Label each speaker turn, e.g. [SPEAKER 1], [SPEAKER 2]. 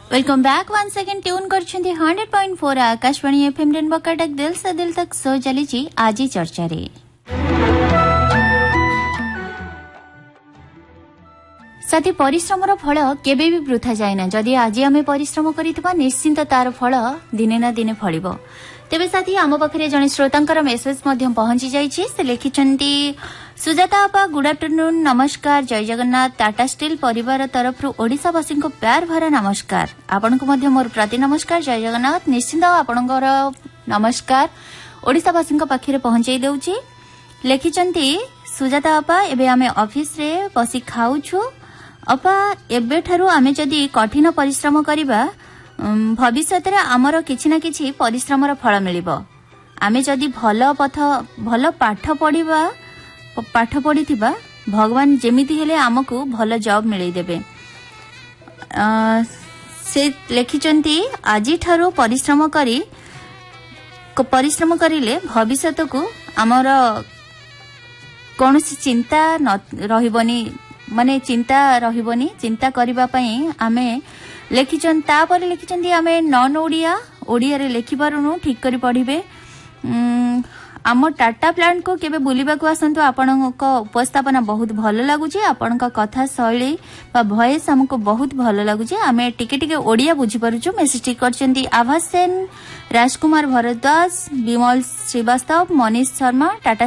[SPEAKER 1] Welcome back one second tune करछंती 100.4 Akashvani FM rainbow Cuttack दिल से दिल तक सो चलीची आजी चर्चा रे। साथी परिश्रमर फल केबे भी वृथा जाए ना। जदि आज आम परिश्रम करितबा निश्चिंत तार फल दिने ना दिने फलिबो। तेबे साथी आम पाखरे जने श्रोतांकर मेसेज मध्यम पहुंची जाइछि। से लिखिछंती सुजाता आपा गुड आफ्टरनून नमस्कार जय जगन्नाथ टाटा स्टील परिवार तरफ ओडिशावासी को प्यार भरा नमस्कार। आपण को मध्य मोर प्रति नमस्कार जय जगन्नाथ। निश्चिंत आपणकर नमस्कार ओडिशावासी पाखरे पहुंचाई देउछि। लिखिछंती सुजाता आपा एबे आमे ऑफिस रे बसी खाउछु। अपा एबे ठारू आमे जदि कठिन परिश्रम करिबा भविष्य रे आमर किछि ना किछि परिश्रमर फल मिलिबो। आमे जदि भल पाठ पढ़िथिबा भगवान जेमिति हेले आमको भल जॉब मिलई देबे। से लिखिचंती आजी ठारू परिश्रम करिले भविष्य को आमर कौनसी चिंता रहिबनी माने चिंता रहिबनी। चिंता करिबा पई आमे लिखिचन तापर लिखिचंती आमे नॉन ओडिया रे लिखि पारुनु ठीक करी पढ़िबे। आम टाटा प्लांट को केबे बुलिबा को आसंतु। आपनक उपस्थापना बहुत भल लागुची। आपनक कथा शैली बा वॉइस हमको बहुत भल लागुची। आमे टिके टिके ओडिया बुझी पारुछु। मेसेज टिक करचंती आभा सेन राजकुमार भरद्वाज विमल श्रीवास्तव मनीष शर्मा टाटा